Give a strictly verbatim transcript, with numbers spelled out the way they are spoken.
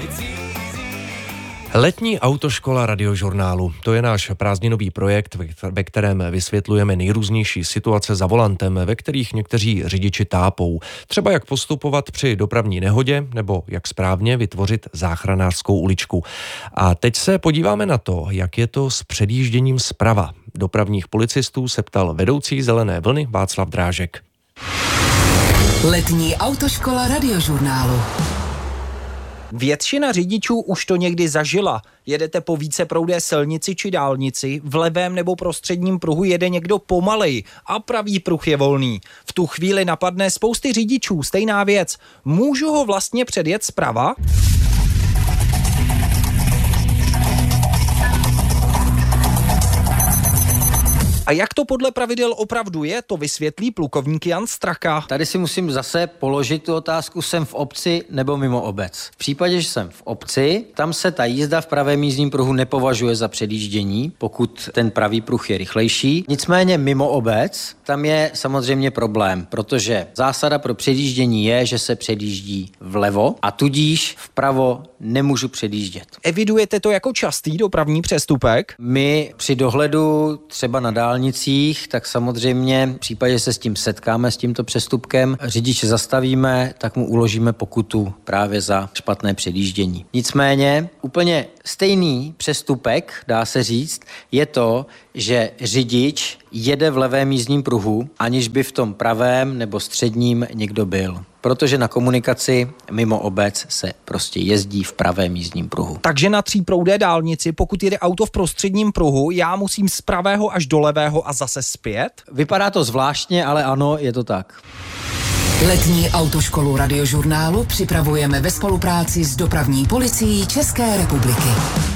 Letní autoškola Radiožurnálu. To je náš prázdninový projekt, ve kterém vysvětlujeme nejrůznější situace za volantem, ve kterých někteří řidiči tápou. Třeba jak postupovat při dopravní nehodě, nebo jak správně vytvořit záchranářskou uličku. A teď se podíváme na to, jak je to s předjížděním zprava. Dopravních policistů se ptal vedoucí Zelené vlny Václav Drážek. Letní autoškola Radiožurnálu. Většina řidičů už to někdy zažila. Jedete po víceproudé silnici či dálnici, v levém nebo prostředním pruhu jede někdo pomalej a pravý pruh je volný. V tu chvíli napadne spousty řidičů stejná věc. Můžu ho vlastně předjet zprava? A jak to podle pravidel opravdu je, to vysvětlí plukovník Jan Straka. Tady si musím zase položit tu otázku, jsem v obci nebo mimo obec. V případě, že jsem v obci, tam se ta jízda v pravém jízdním pruhu nepovažuje za předjíždění, pokud ten pravý pruh je rychlejší. Nicméně mimo obec, tam je samozřejmě problém, protože zásada pro předjíždění je, že se předjíždí vlevo a tudíž vpravo nemůžu předjíždět. Evidujete to jako častý dopravní přestupek? My při dohledu třeba na dálnicích, tak samozřejmě v případě, že se s tím setkáme, s tímto přestupkem, řidiče zastavíme, tak mu uložíme pokutu právě za špatné předjíždění. Nicméně úplně stejný přestupek, dá se říct, je to, že řidič jede v levém jízdním pruhu, aniž by v tom pravém nebo středním někdo byl. Protože na komunikaci mimo obec se prostě jezdí v pravém jízdním pruhu. Takže na tříproudé dálnici, pokud jede auto v prostředním pruhu, já musím z pravého až do levého a zase zpět? Vypadá to zvláštně, ale ano, je to tak. Letní autoškolu Radiožurnálu připravujeme ve spolupráci s Dopravní policií České republiky.